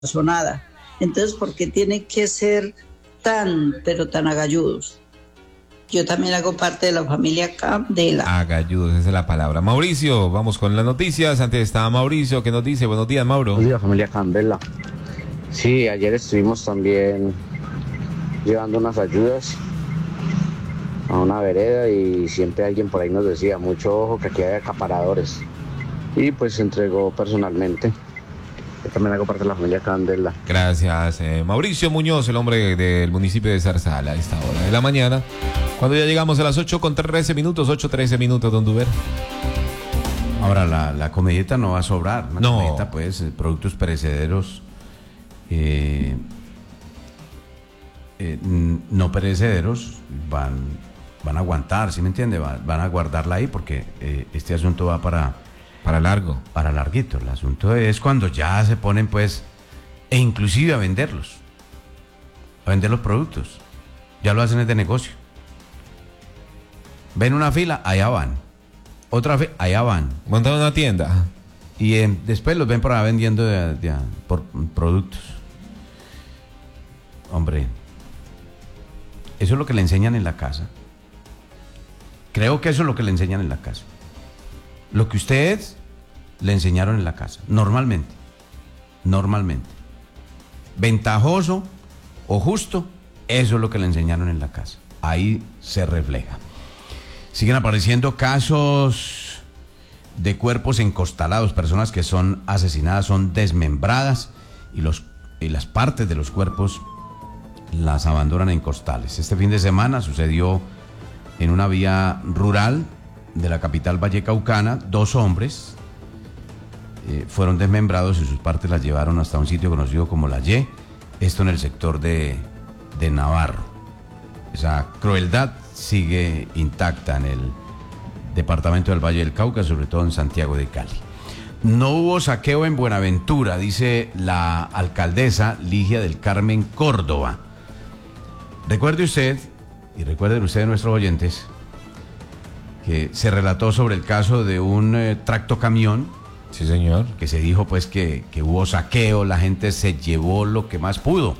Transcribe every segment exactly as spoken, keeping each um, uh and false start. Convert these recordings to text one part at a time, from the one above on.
pasó nada. Entonces, ¿por qué tiene que ser tan, pero tan agalludos? Yo también hago parte de la familia Candela. Agalludos, esa es la palabra. Mauricio, vamos con las noticias. Antes estaba Mauricio, que nos dice? Buenos días, Mauro. Buenos días, familia Candela. Sí, ayer estuvimos también llevando unas ayudas a una vereda y siempre alguien por ahí nos decía, mucho ojo que aquí hay acaparadores. Y pues se entregó personalmente. Yo también hago parte de la familia Candela. Gracias, eh, Mauricio Muñoz, el hombre del municipio de Zarzala, a esta hora de la mañana. Cuando ya llegamos a las ocho con trece minutos, ocho trece minutos, don Duber. Ahora, la, la comidita no va a sobrar. Una No. comidita, pues, eh, productos perecederos, eh, eh, n- no perecederos, van, van a aguantar, ¿sí me entiende? Va- van a guardarla ahí porque eh, este asunto va para... Para largo. Para larguito. El asunto es cuando ya se ponen, pues, e inclusive a venderlos. A vender los productos. Ya lo hacen es de negocio. Ven una fila, allá van. Otra fila, allá van. Montan una tienda. Y eh, después los ven por ahí vendiendo de- de- por productos. Hombre, eso es lo que le enseñan en la casa. Creo que eso es lo que le enseñan en la casa. Lo que ustedes le enseñaron en la casa, normalmente. Normalmente. Ventajoso o justo, eso es lo que le enseñaron en la casa. Ahí se refleja. Siguen apareciendo casos de cuerpos encostalados, personas que son asesinadas, son desmembradas y, los, y las partes de los cuerpos las abandonan en costales. Este fin de semana sucedió en una vía rural de la capital vallecaucana. Dos hombres eh, fueron desmembrados y sus partes las llevaron hasta un sitio conocido como La Y, esto en el sector de, de Navarro. Esa crueldad sigue intacta en el departamento del Valle del Cauca, sobre todo en Santiago de Cali. No hubo saqueo en Buenaventura, dice la alcaldesa Ligia del Carmen Córdoba. Recuerde usted, y recuerden ustedes nuestros oyentes, que se relató sobre el caso de un eh, tractocamión. Sí, señor. Que se dijo pues que, que hubo saqueo, la gente se llevó lo que más pudo.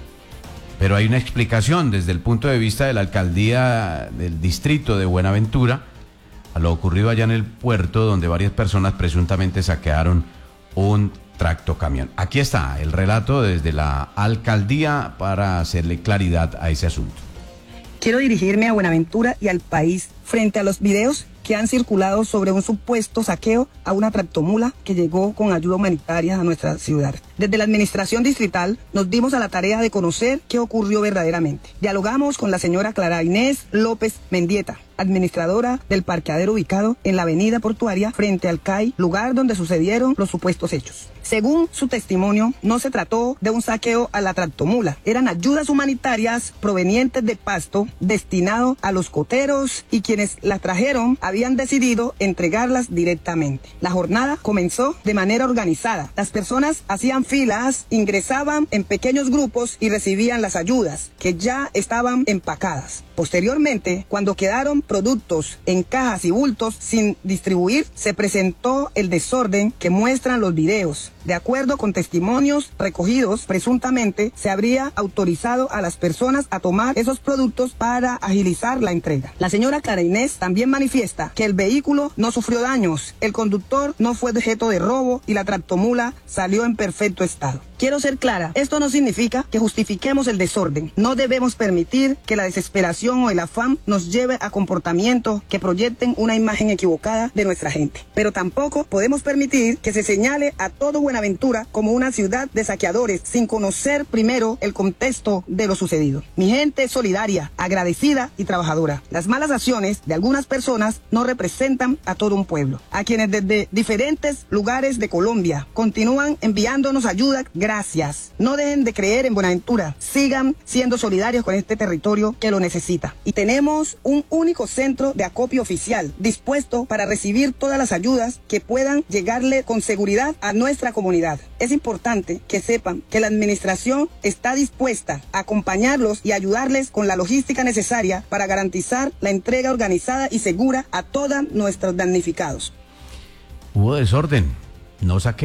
Pero hay una explicación desde el punto de vista de la alcaldía del distrito de Buenaventura a lo ocurrido allá en el puerto, donde varias personas presuntamente saquearon un tractocamión. Aquí está el relato desde la alcaldía para hacerle claridad a ese asunto. Quiero dirigirme a Buenaventura y al país frente a los videos que han circulado sobre un supuesto saqueo a una tractomula que llegó con ayuda humanitaria a nuestra ciudad. Desde la administración distrital nos dimos a la tarea de conocer qué ocurrió verdaderamente. Dialogamos con la señora Clara Inés López Mendieta, administradora del parqueadero ubicado en la avenida portuaria frente al C A I, lugar donde sucedieron los supuestos hechos. Según su testimonio, no se trató de un saqueo a la tractomula, eran ayudas humanitarias provenientes de Pasto destinado a los coteros y quienes las trajeron habían decidido entregarlas directamente. La jornada comenzó de manera organizada. Las personas hacían filas, ingresaban en pequeños grupos y recibían las ayudas que ya estaban empacadas. Posteriormente, cuando quedaron productos en cajas y bultos sin distribuir, se presentó el desorden que muestran los videos. De acuerdo con testimonios recogidos, presuntamente se habría autorizado a las personas a tomar esos productos para agilizar la entrega. La señora Clara Inés también manifiesta que el vehículo no sufrió daños, el conductor no fue objeto de robo y la tractomula salió en perfecto estado. Quiero ser clara, esto no significa que justifiquemos el desorden. No debemos permitir que la desesperación o el afán nos lleve a comportamientos que proyecten una imagen equivocada de nuestra gente. Pero tampoco podemos permitir que se señale a todo Buenaventura como una ciudad de saqueadores sin conocer primero el contexto de lo sucedido. Mi gente es solidaria, agradecida y trabajadora. Las malas acciones de algunas personas no representan a todo un pueblo. A quienes desde diferentes lugares de Colombia continúan enviándonos ayuda, gracias. No dejen de creer en Buenaventura. Sigan siendo solidarios con este territorio que lo necesita. Y tenemos un único centro de acopio oficial dispuesto para recibir todas las ayudas que puedan llegarle con seguridad a nuestra comunidad. Es importante que sepan que la administración está dispuesta a acompañarlos y ayudarles con la logística necesaria para garantizar la entrega organizada y segura a todos nuestros damnificados. Hubo desorden, no saqueo.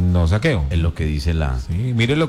no saqueo. Es lo que dice la... Sí, mire lo